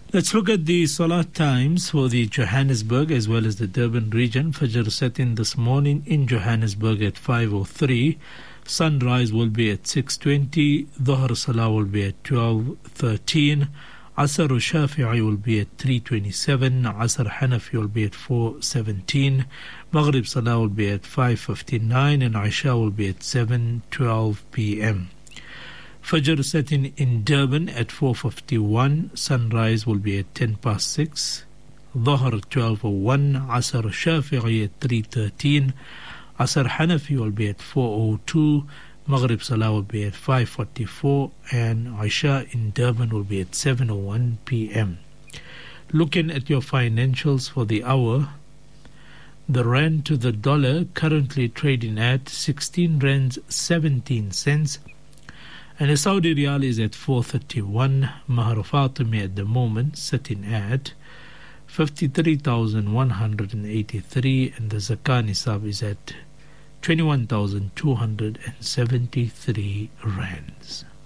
Let's look at the Salat times for the Johannesburg as well as the Durban region. Fajr set in this morning in Johannesburg at 5:03. Sunrise will be at 6:20. Dhuhr Salah will be at 12:13. Asr Shafi'i will be at 3:27. Asr Hanafi will be at 4:17. Maghrib Salah will be at 5:59 and Isha will be at 7:12 p.m. Fajr setting in Durban at 4:51. Sunrise will be at 6:10. Dhuhr 12:01. Asr Shafi'i at 3:13. Asr Hanafi will be at 4:02. Maghrib Salah will be at 5:44 and Isha in Durban will be at 7:01 p.m. Looking at your financials for the hour, the rand to the dollar currently trading at 16 rands 17 cents, and the Saudi Riyal is at 4.31. Mahr Fatimi at the moment sitting at 53,183, and the Zakah Nisab is at 21,273 rands.